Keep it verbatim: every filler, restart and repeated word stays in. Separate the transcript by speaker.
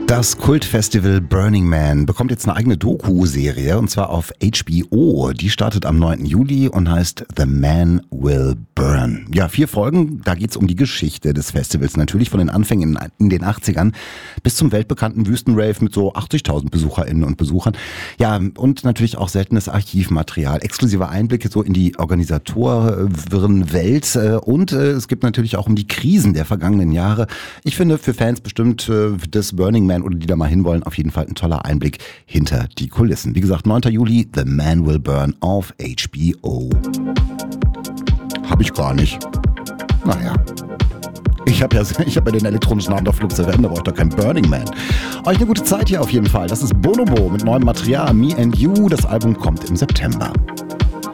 Speaker 1: Das Kultfestival Burning Man bekommt jetzt eine eigene Doku-Serie und zwar auf H B O. Die startet am neunten Juli und heißt The Man Will Burn. Ja, vier Folgen, da geht's um die Geschichte des Festivals. Natürlich von den Anfängen in den achtzigern bis zum weltbekannten Wüstenrave mit so achtzigtausend BesucherInnen und Besuchern. Ja, und natürlich auch seltenes Archivmaterial, exklusive Einblicke so in die Organisatorenwelt und äh, es gibt natürlich auch um die Krisen der vergangenen Jahre. Ich finde für Fans bestimmt äh, des Burning Man oder die da mal hinwollen, auf jeden Fall ein toller Einblick hinter die Kulissen. Wie gesagt, neunten Juli, The Man Will Burn auf H B O. Hab ich gar nicht. Naja. Ich habe ja, ich hab ja den elektronischen Abendflug zu Ende, aber auch da kein Burning Man. Euch eine gute Zeit hier auf jeden Fall. Das ist Bonobo mit neuem Material, Me and You. Das Album kommt im September.